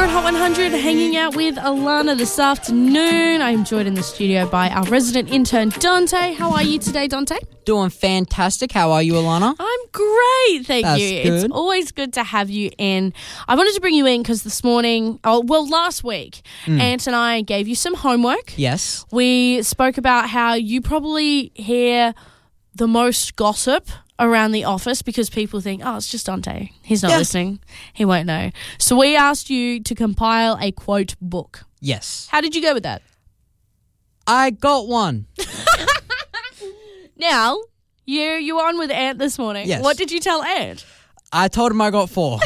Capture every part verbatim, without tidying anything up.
on Hot one hundred, hanging out with Alana this afternoon. I'm joined in the studio by our resident intern, Dante. How are you today, Dante? Doing fantastic. How are you, Alana? I'm great, thank That's you. good. It's always good to have you in. I wanted to bring you in because this morning, oh, well, last week, Mm. Ant and I gave you some homework. Yes. We spoke about how you probably hear the most gossip around the office because people think, oh, it's just Dante. He's not Yeah. listening. He won't know. So we asked you to compile a quote book. Yes. How did you go with that? I got one. Now, you you were on with Ant this morning. Yes. What did you tell Ant? I told him I got four.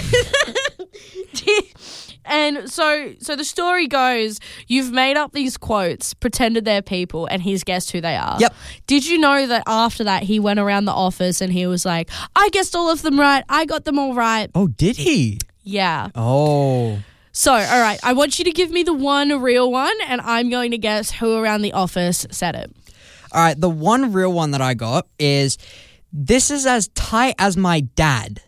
And so so the story goes, you've made up these quotes, pretended they're people, and he's guessed who they are. Yep. Did you know that after that he went around the office and he was like, I guessed all of them right. I got them all right. Oh, did he? Yeah. Oh. So, all right, I want you to give me the one real one, and I'm going to guess who around the office said it. All right, the one real one that I got is, this is as tight as my dad.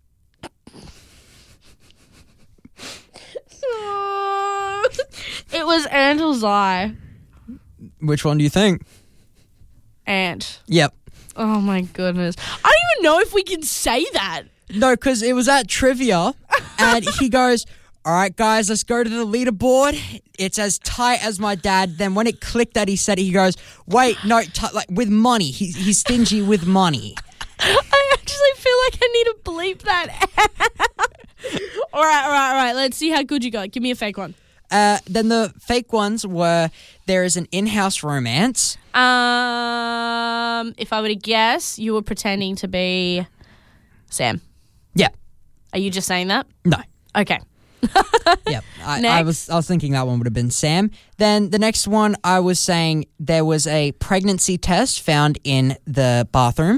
It was Ant or Zai. Which one do you think? Ant. Yep. Oh, my goodness. I don't even know if we can say that. No, because it was at trivia, and he goes, all right, guys, let's go to the leaderboard. It's as tight as my dad. Then when it clicked that he said it, he goes, wait, no, t- like with money. He, he's stingy with money. I actually feel like I need to bleep that out. all right, all right, all right. Let's see how good you got. Give me a fake one. Uh, then the fake ones were, there is an in-house romance. Um, if I were to guess, you were pretending to be Sam. Yeah. Are you just saying that? No. Okay. Yep. I, I Next. was I was thinking that one would have been Sam. Then the next one, I was saying there was a pregnancy test found in the bathroom.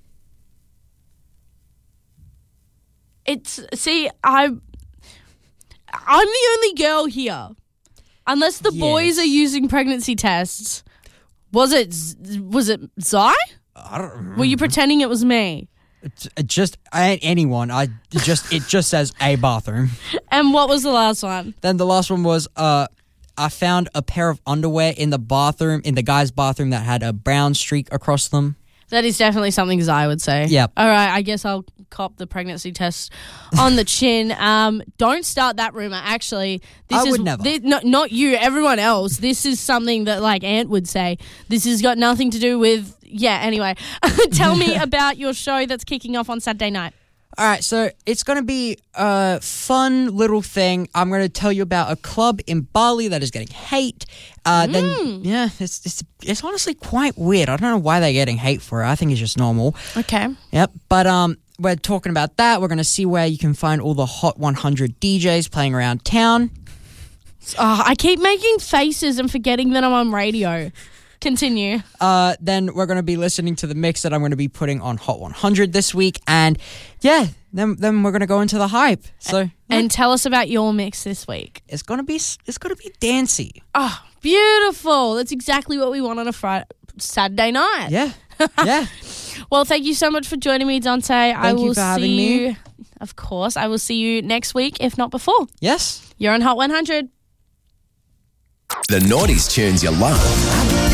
It's see, I'm I'm the only girl here, unless the Yes. boys are using pregnancy tests. Was it Z- was it Zai? I don't remember. Were you pretending it was me? It's- it just I, anyone. I just it just says a bathroom. And what was the last one? Then the last one was uh, I found a pair of underwear in the bathroom in the guy's bathroom that had a brown streak across them. That is definitely something Zai would say. Yep. All right, I guess I'll cop the pregnancy test on the chin. Um, don't start that rumor. Actually, this I is would never. This, no, not you. Everyone else. This is something that like Ant would say. This has got nothing to do with. Yeah. Anyway, tell me about your show that's kicking off on Saturday night. All right, so it's going to be a fun little thing. I'm going to tell you about a club in Bali that is getting hate. Uh, Then, yeah, it's, it's it's honestly quite weird. I don't know why they're getting hate for it. I think it's just normal. Okay. Yep, but um, we're talking about that. We're going to see where you can find all the Hot one hundred D Js playing around town. Oh, I keep making faces and forgetting that I'm on radio. Continue. Uh, then we're going to be listening to the mix that I'm going to be putting on Hot one hundred this week. And, yeah, then then we're going to go into the hype. So yeah, And tell us about your mix this week. it's going to be it's going to be dancey. Oh, beautiful. That's exactly what we want on a Friday, Saturday night. Yeah, yeah. Well, thank you so much for joining me, Dante. I Thank will you for having see me. you. Of course, I will see you next week, if not before. Yes. You're on Hot one hundred. The noughties tunes you love.